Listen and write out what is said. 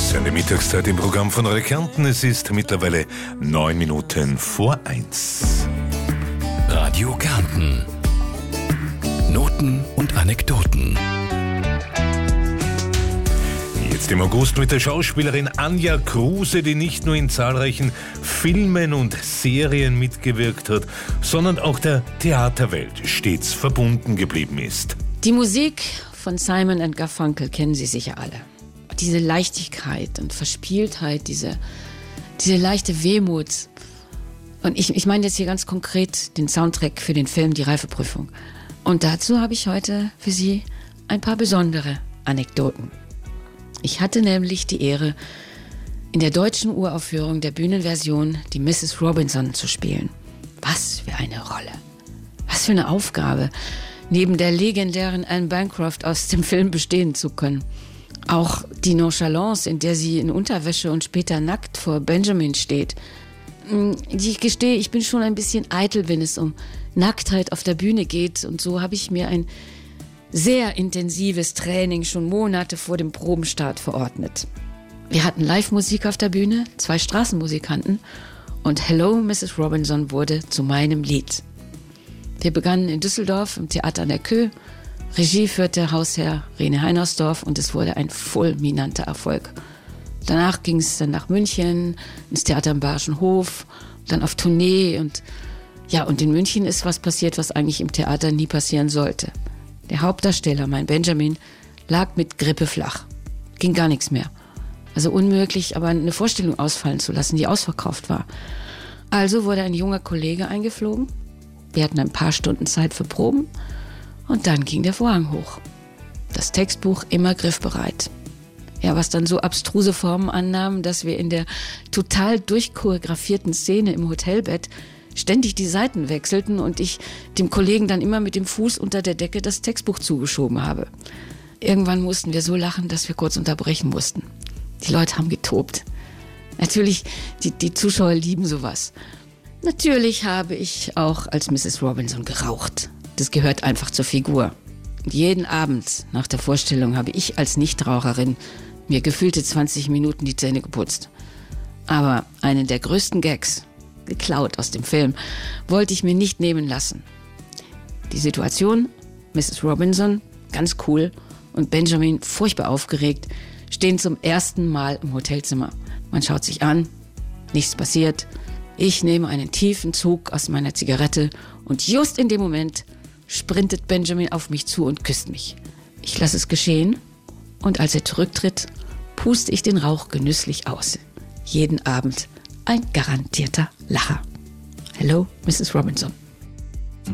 Die Mittagszeit im Programm von Radio Kärnten. Es ist mittlerweile 9 Minuten vor 1. Radio Kärnten. Noten und Anekdoten. Jetzt im August mit der Schauspielerin Anja Kruse, die nicht nur in zahlreichen Filmen und Serien mitgewirkt hat, sondern auch der Theaterwelt stets verbunden geblieben ist. Die Musik von Simon & Garfunkel kennen Sie sicher alle. Diese Leichtigkeit und Verspieltheit, diese leichte Wehmut. Und ich meine jetzt hier ganz konkret den Soundtrack für den Film Die Reifeprüfung. Und dazu habe ich heute für Sie ein paar besondere Anekdoten. Ich hatte nämlich die Ehre, in der deutschen Uraufführung der Bühnenversion die Mrs. Robinson zu spielen. Was für eine Rolle. Was für eine Aufgabe, neben der legendären Anne Bancroft aus dem Film bestehen zu können. Auch die Nonchalance, in der sie in Unterwäsche und später nackt vor Benjamin steht. Ich gestehe, ich bin schon ein bisschen eitel, wenn es um Nacktheit auf der Bühne geht. Und so habe ich mir ein sehr intensives Training schon Monate vor dem Probenstart verordnet. Wir hatten Live-Musik auf der Bühne, 2 Straßenmusikanten. Und Hello, Mrs. Robinson wurde zu meinem Lied. Wir begannen in Düsseldorf im Theater an der Köh. Regie führte Hausherr Rene Heinersdorf und es wurde ein fulminanter Erfolg. Danach ging es dann nach München, ins Theater am Bayerischen Hof, dann auf Tournee und in München ist was passiert, was eigentlich im Theater nie passieren sollte. Der Hauptdarsteller, mein Benjamin, lag mit Grippe flach. Ging gar nichts mehr. Also unmöglich, aber eine Vorstellung ausfallen zu lassen, die ausverkauft war. Also wurde ein junger Kollege eingeflogen. Wir hatten ein paar Stunden Zeit für Proben. Und dann ging der Vorhang hoch. Das Textbuch immer griffbereit. Ja, was dann so abstruse Formen annahm, dass wir in der total durchchoreografierten Szene im Hotelbett ständig die Seiten wechselten und ich dem Kollegen dann immer mit dem Fuß unter der Decke das Textbuch zugeschoben habe. Irgendwann mussten wir so lachen, dass wir kurz unterbrechen mussten. Die Leute haben getobt. Natürlich, die Zuschauer lieben sowas. Natürlich habe ich auch als Mrs. Robinson geraucht. Das gehört einfach zur Figur. Und jeden Abend nach der Vorstellung habe ich als Nichtraucherin mir gefühlte 20 Minuten die Zähne geputzt. Aber einen der größten Gags, geklaut aus dem Film, wollte ich mir nicht nehmen lassen. Die Situation, Mrs. Robinson, ganz cool, und Benjamin, furchtbar aufgeregt, stehen zum ersten Mal im Hotelzimmer. Man schaut sich an, nichts passiert. Ich nehme einen tiefen Zug aus meiner Zigarette und just in dem Moment sprintet Benjamin auf mich zu und küsst mich. Ich lasse es geschehen und als er zurücktritt, puste ich den Rauch genüsslich aus. Jeden Abend ein garantierter Lacher. Hello, Mrs. Robinson.